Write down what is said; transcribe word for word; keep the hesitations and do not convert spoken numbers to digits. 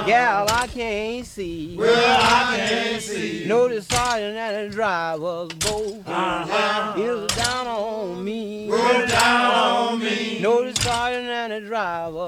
Gal, I can't see. Well, I can't see. Know the sergeant and the driver's both Uh-huh. is down on me. Well, down on me. Know the sergeant and the driver